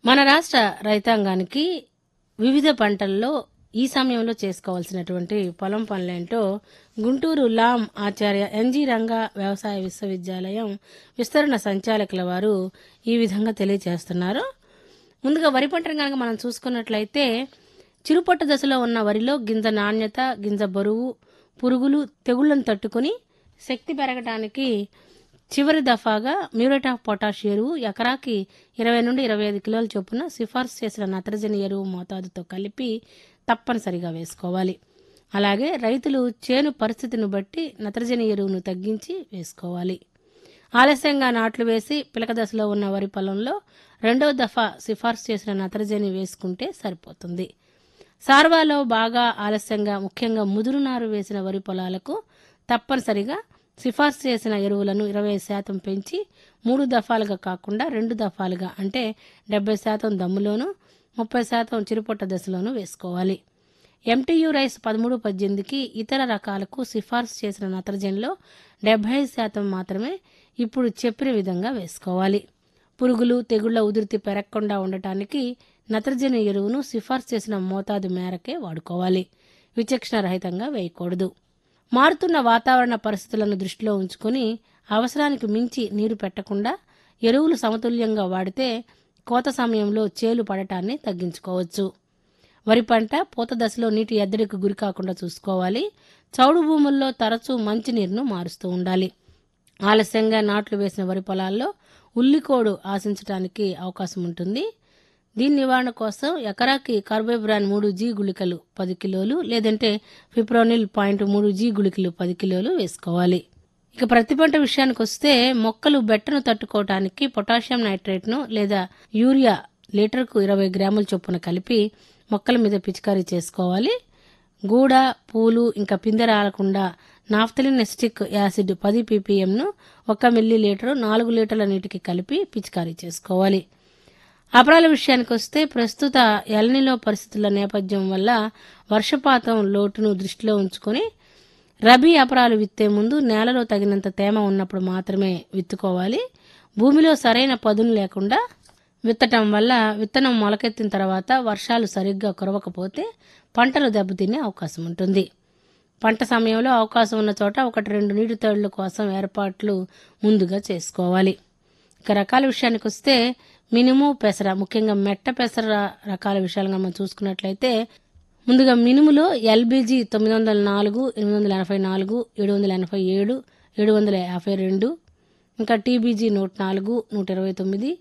మన రాష్ట్ర రైతాంగానికి వివిధ పంటల్లో ఈ సమయంలో చేసుకోవాల్సినటువంటి పొలం పనులేంటో గుంటూరు లాం ఆచార్య ఎన్జి రంగా వ్యవసాయ విశ్వవిద్యాలయం విస్తరణ సంచాలకుల వారు ఈ విధంగా తెలియజేస్తున్నారు. ముందుగా వరి పంటను కనుక మనం చూసుకున్నట్లయితే చిరుపొట్ట దశలో ఉన్న వరిలో గింజ నాణ్యత, గింజ బరువు, పురుగులు, తెగుళ్లను తట్టుకుని శక్తి పెరగడానికి చివరి దఫాగా మ్యూరేట్ ఆఫ్ పొటాష్ ఎరువు ఎకరాకి 20 నుండి 25 కిలోల చొప్పున సిఫార్సు చేసిన నత్రజని ఎరువు మోతాదుతో కలిపి తప్పనిసరిగా వేసుకోవాలి. అలాగే రైతులు చేను పరిస్థితిని బట్టి నత్రజని ఎరువును తగ్గించి వేసుకోవాలి. ఆలస్యంగా నాట్లు వేసి పిలక దశలో ఉన్న వరి పొలంలో రెండవ దఫా సిఫార్సు చేసిన నత్రజని వేసుకుంటే సరిపోతుంది. సార్వాలో బాగా ఆలస్యంగా ముఖ్యంగా ముదురు నారు వేసిన వరి పొలాలకు తప్పనిసరిగా సిఫార్సు చేసిన ఎరువులను 20% పెంచి 3 దఫాలుగా కాకుండా 2 దఫాలుగా అంటే 70% దమ్ములోను 30% చిరుపొట్ట దశలోనూ వేసుకోవాలి. ఎంటీయూ రైస్ 13-18కి ఇతర రకాలకు సిఫార్సు చేసిన నత్రజనిలో 75% మాత్రమే ఇప్పుడు చెప్పిన విధంగా వేసుకోవాలి. పురుగులు, తెగుళ్ల ఉధృతి పెరగకుండా ఉండటానికి నత్రజని ఎరువును సిఫార్సు చేసిన మోతాదు మేరకే వాడుకోవాలి. విచక్షణ రహితంగా వేయకూడదు. మారుతున్న వాతావరణ పరిస్థితులను దృష్టిలో ఉంచుకుని అవసరానికి మించి నీరు పెట్టకుండా ఎరువులు సమతుల్యంగా వాడితే కోత సమయంలో చేలు పడటాన్ని తగ్గించుకోవచ్చు. వరి పంట పూత దశలో నీటి ఎద్దడికి గురి కాకుండా చూసుకోవాలి. చౌడు భూముల్లో తరచూ మంచినీరును మారుస్తూ ఉండాలి. ఆలస్యంగా నాట్లు వేసిన వరి పొలాల్లో ఉల్లికోడు ఆశించడానికి అవకాశం ఉంటుంది. దీని నివారణ కోసం ఎకరాకి కార్బోబ్రాన్ 3G గుళికలు 10 కిలోలు లేదంటే ఫిప్రోనిల్ 0.3G గుళికలు 10 కిలోలు వేసుకోవాలి. ఇక ప్రతి పంట విషయానికి వస్తే మొక్కలు బెట్టను తట్టుకోవటానికి పొటాషియం నైట్రేట్ను లేదా యూరియా లీటర్కు 20 గ్రాముల చొప్పున కలిపి మొక్కల మీద పిచికారీ చేసుకోవాలి. గూడ, పూలు ఇంకా పిందె రాలకుండా నాఫ్థలిన్ ఎసిటిక్ యాసిడ్ 10 ppmను 1 మిల్లీలీటరు 4 లీటర్ల నీటికి కలిపి పిచికారీ చేసుకోవాలి. అపరాల విషయానికి వస్తే ప్రస్తుత ఎల్నినో పరిస్థితుల నేపథ్యం వల్ల వర్షపాతం లోటును దృష్టిలో ఉంచుకొని రబీ అపరాలు విత్తే ముందు నేలలో తగినంత తేమ ఉన్నప్పుడు మాత్రమే విత్తుకోవాలి. భూమిలో సరైన పదును లేకుండా విత్తటం వల్ల విత్తనం మొలకెత్తిన తర్వాత వర్షాలు సరిగ్గా కురవకపోతే పంటలు దెబ్బతినే అవకాశం ఉంటుంది. పంట సమయంలో అవకాశం ఉన్న చోట 1-2 నీటి తడుల కోసం ఏర్పాట్లు ముందుగా చేసుకోవాలి. ఇక రకాల విషయానికి వస్తే మినుము, పెసర, ముఖ్యంగా మెట్ట పెసర రకాల విషయాలుగా మనం చూసుకున్నట్లయితే ముందుగా మినుములో LBG 904, 884, 787, 752, ఇంకా TBG 104, 129,